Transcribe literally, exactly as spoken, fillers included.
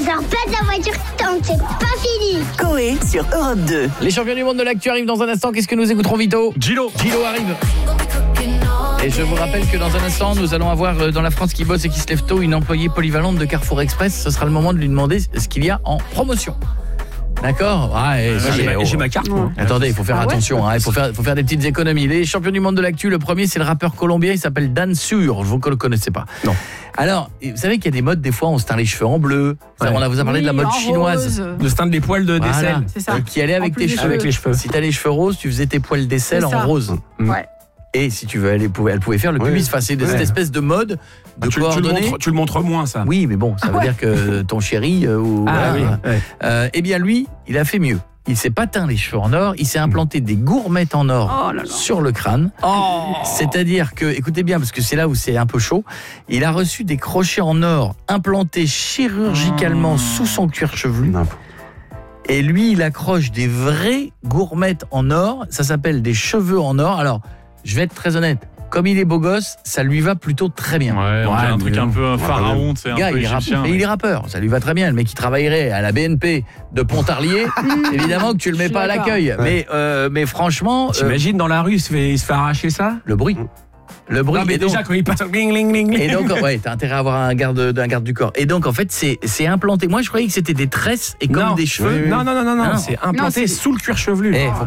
sors pas de la voiture tant que c'est pas fini. Coé sur Europe deux. Les champions du monde de l'actu arrivent dans un instant. Qu'est-ce que nous écouterons, Vito ? Gilo. Gilo arrive. Et je vous rappelle que dans un instant, nous allons avoir dans la France qui bosse et qui se lève tôt une employée polyvalente de Carrefour Express. Ce sera le moment de lui demander ce qu'il y a en promotion. D'accord. Ah, et Moi, j'ai, ma, oh. j'ai ma carte. Moi. Attendez, il faut faire Ah ouais, attention, hein, il faut faire, faut faire des petites économies. Les champions du monde de l'actu, le premier c'est le rappeur colombien, il s'appelle Dan Sur. Vous ne le connaissez pas. Non. Alors, vous savez qu'il y a des modes, des fois on se teint les cheveux en bleu. Ça, Ouais. on a vous a parlé Oui, de la mode en chinoise. rose. De se teindre les poils de Voilà. d'aisselle. C'est ça. Euh, qui allait En avec plus tes des cheveux. Avec les cheveux. Si t'as les cheveux roses, tu faisais tes poils d'aisselle C'est en ça. rose. Ouais. Et si tu veux, elle pouvait, elle pouvait faire le pubis. Enfin, c'est de cette Ouais. espèce de mode de Ah, tu, tu, le coordonnées. montres, tu le montres moins, ça. Oui, mais bon, ça veut Ah ouais. dire que ton chéri euh, ou Ah voilà, oui. euh, Ouais. euh, eh bien lui, il a fait mieux. Il s'est pas teint les cheveux en or, il s'est implanté des gourmettes en or Oh là là. sur le crâne. Oh. C'est-à-dire que, écoutez bien, parce que c'est là où c'est un peu chaud, il a reçu des crochets en or implantés chirurgicalement sous son cuir chevelu. Et lui, il accroche des vraies gourmettes en or. Ça s'appelle des cheveux en or. Alors, je vais être très honnête. Comme il est beau gosse, ça lui va plutôt très bien. Ouais, on Ouais, dirait un truc mais- un peu pharaon, c'est un Gars, peu il est, égyptien. rappeur, mais il est rappeur, ça lui va très bien. Le mec qui travaillerait à la B N P de Pontarlier, évidemment que tu le mets Je suis pas à d'accord. l'accueil. Mais, euh, mais franchement, euh, T'imagines dans la rue, il se fait, il se fait arracher ça. le bruit. Le bruit. Non, mais et donc, déjà, quand il passe. Ling, ling, ling, ling. et donc, ouais, t'as intérêt à avoir un garde, un garde du corps. Et donc, en fait, c'est, c'est implanté. Moi, je croyais que c'était des tresses et comme Non. des cheveux. Non, non, non, non, non, Non. c'est implanté Non, c'est- sous le cuir chevelu. Eh, faut